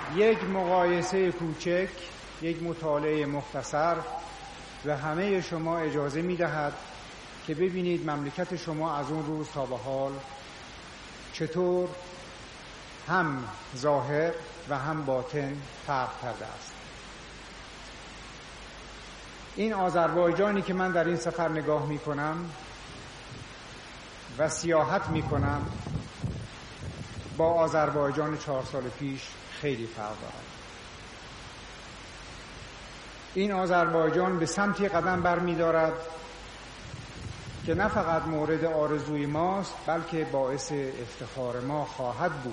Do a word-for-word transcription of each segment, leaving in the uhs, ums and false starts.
یک مقایسه کوچک، یک مطالعه مختصر و همه شما اجازه می‌دهد که ببینید مملکت شما از اون روز تا به حال چطور هم ظاهر و هم باطن فرق کرده است. این آذربایجانی که من در این سفر نگاه می‌کنم و سیاحت می‌کنم با آذربایجان چهار سال پیش خیلی فرق دارد. این آذربایجان به سمتی قدم برمی‌دارد که نه فقط مورد آرزوی ماست بلکه باعث افتخار ما خواهد بود.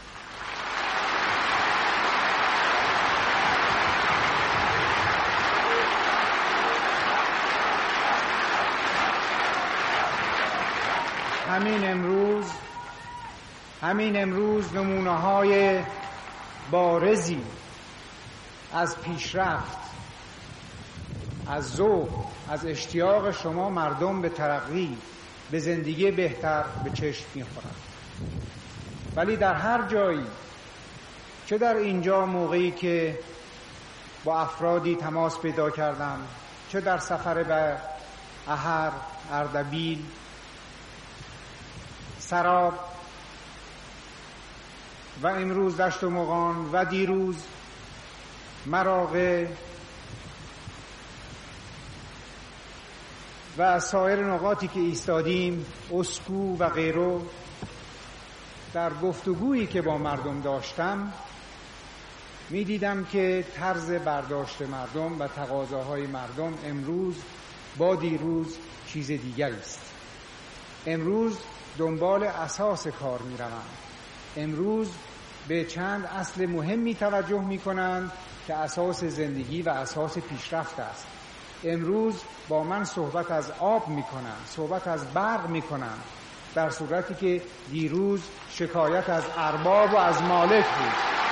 همین امروز همین امروز نمونه‌های بارزی از پیشرفت، از ذوق، از اشتیاق شما مردم به ترقی، به زندگی بهتر به چشم می‌خورند. ولی در هر جایی، چه در اینجا موقعی که با افرادی تماس پیدا کردم، چه در سفر به احر، اردبیل، سراب و امروز دشت و مغان و دیروز مراغه و سایر نقاطی که ایستادیم، اسکو و غیره، در گفتگویی که با مردم داشتم می دیدم که طرز برداشت مردم و تقاضاهای مردم امروز با دیروز چیز دیگری است. امروز دنبال اساس کار می روند. امروز به چند اصل مهمی توجه می کنند که اساس زندگی و اساس پیشرفت است. امروز با من صحبت از آب می کنند، صحبت از برق می کنند، در صورتی که دیروز شکایت از ارباب و از مالک بود.